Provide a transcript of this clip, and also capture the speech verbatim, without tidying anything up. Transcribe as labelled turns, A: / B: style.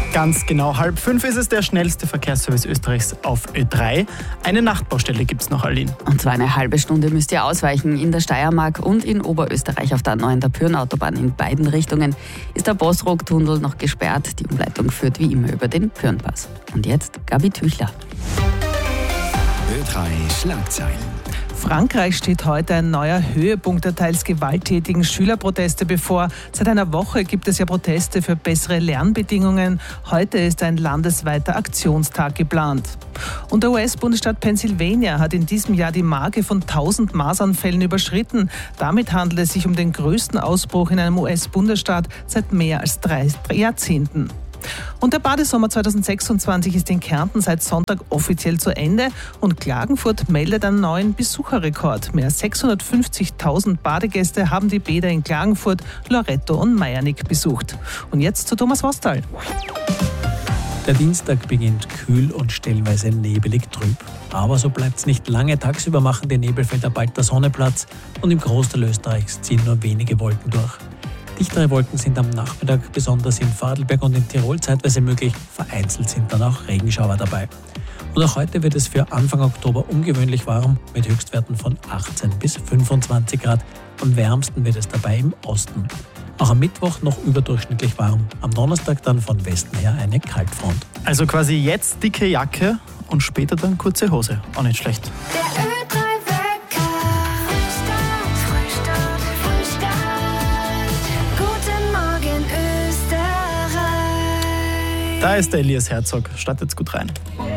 A: Ganz genau, halb fünf ist es, der schnellste Verkehrsservice Österreichs auf Ö drei. Eine Nachtbaustelle gibt es noch, Aline.
B: Und zwar eine halbe Stunde müsst ihr ausweichen. In der Steiermark und in Oberösterreich auf der neuen der Pürnautobahn in beiden Richtungen ist der Bosrock-Tunnel noch gesperrt. Die Umleitung führt wie immer über den Pürnpass. Und jetzt Gabi Tüchler.
C: Ö drei Schlagzeilen.
D: Frankreich steht heute ein neuer Höhepunkt der teils gewalttätigen Schülerproteste bevor. Seit einer Woche gibt es ja Proteste für bessere Lernbedingungen. Heute ist ein landesweiter Aktionstag geplant. Und der U S-Bundesstaat Pennsylvania hat in diesem Jahr die Marke von tausend Maserfällen überschritten. Damit handelt es sich um den größten Ausbruch in einem U S-Bundesstaat seit mehr als drei Jahrzehnten. Und der Badesommer zweitausendsechsundzwanzig ist in Kärnten seit Sonntag offiziell zu Ende und Klagenfurt meldet einen neuen Besucherrekord. Mehr als sechshundertfünfzigtausend Badegäste haben die Bäder in Klagenfurt, Loretto und Meiernigg besucht. Und jetzt zu Thomas Wostal.
E: Der Dienstag beginnt kühl und stellenweise nebelig trüb. Aber so bleibt es nicht lange. Tagsüber machen die Nebelfelder bald der Sonne Platz und im Großteil Österreichs ziehen nur wenige Wolken durch. Dichtere Wolken sind am Nachmittag besonders in Vorarlberg und in Tirol zeitweise möglich. Vereinzelt sind dann auch Regenschauer dabei. Und auch heute wird es für Anfang Oktober ungewöhnlich warm mit Höchstwerten von achtzehn bis fünfundzwanzig Grad. Am wärmsten wird es dabei im Osten. Auch am Mittwoch noch überdurchschnittlich warm. Am Donnerstag dann von Westen her eine Kaltfront.
A: Also quasi jetzt dicke Jacke und später dann kurze Hose. Auch nicht schlecht.
F: Der Ö drei Wecker. Frühstart, Frühstart, Frühstart. Guten Morgen Österreich.
A: Da ist der Elias Herzog. Startet's gut rein.